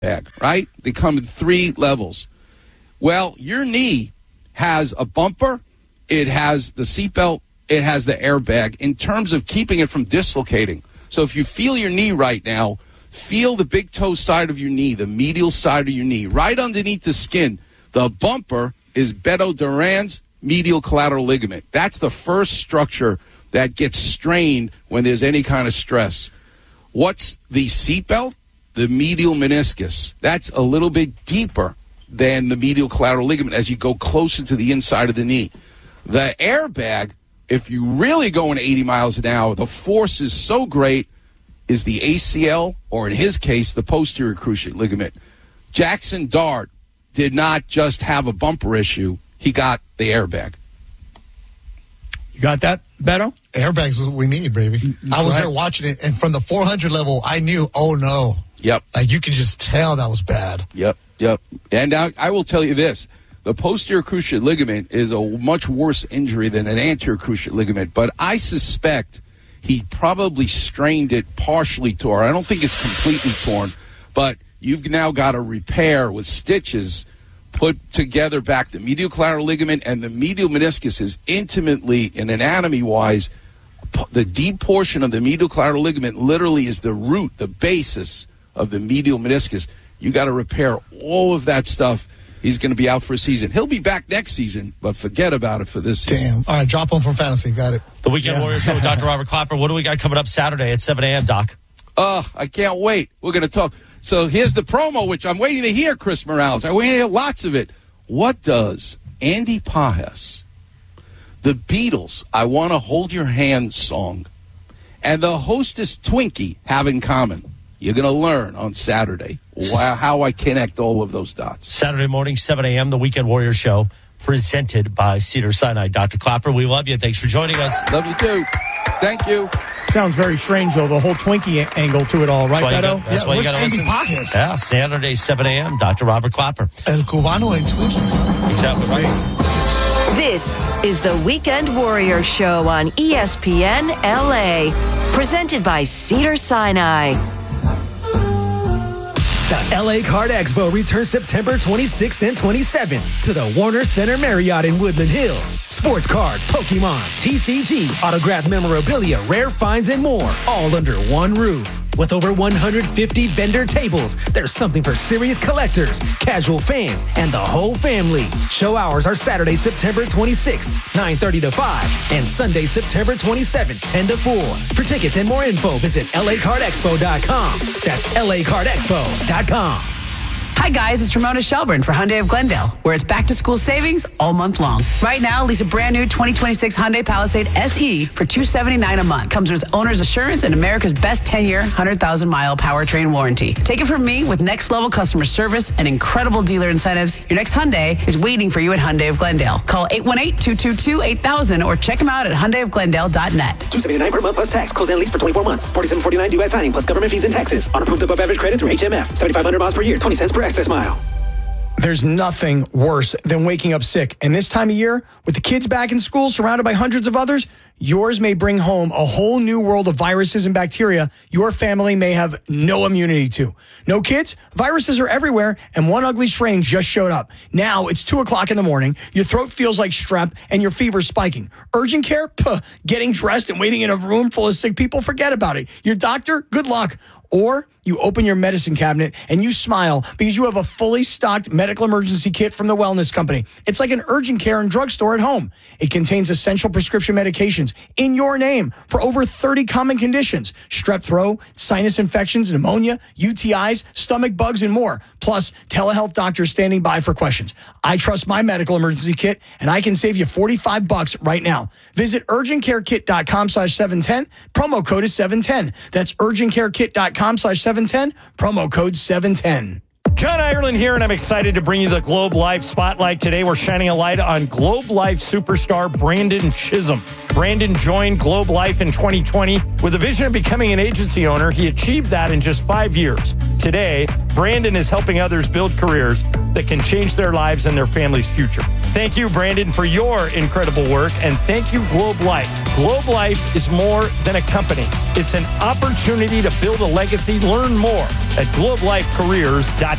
airbag, right? They come in 3 levels. Well, your knee has a bumper, it has the seatbelt, it has the airbag in terms of keeping it from dislocating. So if you feel your knee right now, feel the big toe side of your knee, the medial side of your knee, right underneath the skin. The bumper is Beto Duran's medial collateral ligament. That's the first structure that gets strained when there's any kind of stress. What's the seatbelt? The medial meniscus. That's a little bit deeper than the medial collateral ligament as you go closer to the inside of the knee. The airbag, if you really going 80 miles an hour, the force is so great, is the ACL, or in his case, the posterior cruciate ligament. Jackson Dart did not just have a bumper issue. He got the airbag. You got that, Beto? Airbags is what we need, baby. I was there watching it, and from the 400 level, I knew, oh, no. Yep. Like, you could just tell that was bad. Yep. And now I will tell you this. The posterior cruciate ligament is a much worse injury than an anterior cruciate ligament, but I suspect he probably strained it partially torn. I don't think it's completely torn, but you've now got to repair with stitches, put together back the medial collateral ligament, and the medial meniscus is intimately and anatomy-wise, the deep portion of the medial collateral ligament literally is the root, the basis of the medial meniscus. You got to repair all of that stuff. He's going to be out for a season. He'll be back next season, but forget about it for this season. Damn. All right, drop him from fantasy. Got it. The Weekend Warrior Show with Dr. Robert Klopper. What do we got coming up Saturday at 7 a.m., Doc? I can't wait. We're going to talk. So here's the promo, which I'm waiting to hear, Chris Morales. I want to hear lots of it. What does Andy Pajas, the Beatles' I Want to Hold Your Hand song, and the hostess Twinkie have in common? You're going to learn on Saturday how I connect all of those dots. Saturday morning, 7 a.m., the Weekend Warrior Show, presented by Cedars-Sinai. Dr. Klopper, we love you. Thanks for joining us. Love you, too. Thank you. Sounds very strange, though, the whole Twinkie angle to it all, right, Beto? That's why you got to listen. Pajas? Yeah, Saturday, 7 a.m., Dr. Robert Klopper. El Cubano en Twinkies. Exactly right. This is the Weekend Warrior Show on ESPN LA, presented by Cedars-Sinai. The LA Card Expo returns September 26th and 27th to the Warner Center Marriott in Woodland Hills. Sports cards, Pokemon, TCG, autographed memorabilia, rare finds, and more, all under one roof. With over 150 vendor tables, there's something for serious collectors, casual fans, and the whole family. Show hours are Saturday, September 26th, 9:30 to 5, and Sunday, September 27th, 10 to 4. For tickets and more info, visit lacardexpo.com. That's lacardexpo.com. Hi guys, it's Ramona Shelburne for Hyundai of Glendale, where it's back to school savings all month long. Right now, lease a brand new 2026 Hyundai Palisade SE for $279 a month. Comes with owner's assurance and America's best 10-year, 100,000-mile powertrain warranty. Take it from me, with next-level customer service and incredible dealer incentives, your next Hyundai is waiting for you at Hyundai of Glendale. Call 818-222-8000 or check them out at HyundaiofGlendale.net. $279 per month plus tax. Close and lease for 24 months. $47.49 due at signing plus government fees in Texas. On approved above average credit through HMF. 7,500 miles per year. 20 cents per excess mile. There's nothing worse than waking up sick. And this time of year, with the kids back in school, surrounded by hundreds of others, yours may bring home a whole new world of viruses and bacteria your family may have no immunity to. No kids? Viruses are everywhere, and one ugly strain just showed up. Now it's 2 o'clock in the morning, your throat feels like strep, and your fever's spiking. Urgent care? Puh. Getting dressed and waiting in a room full of sick people? Forget about it. Your doctor? Good luck. Or you open your medicine cabinet and you smile because you have a fully stocked medical emergency kit from the Wellness Company. It's like an urgent care and drugstore at home. It contains essential prescription medications in your name for over 30 common conditions: strep throat, sinus infections, pneumonia, UTIs, stomach bugs, and more. Plus, telehealth doctors standing by for questions. I trust my medical emergency kit, and I can save you $45 right now. Visit urgentcarekit.com/710. Promo code is 710. That's urgentcarekit.com/710. Promo code 710. John Ireland here, and I'm excited to bring you the Globe Life Spotlight. Today, we're shining a light on Globe Life superstar Brandon Chisholm. Brandon joined Globe Life in 2020 with a vision of becoming an agency owner. He achieved that in just 5 years. Today, Brandon is helping others build careers that can change their lives and their family's future. Thank you, Brandon, for your incredible work, and thank you, Globe Life. Globe Life is more than a company. It's an opportunity to build a legacy. Learn more at globelifecareers.com.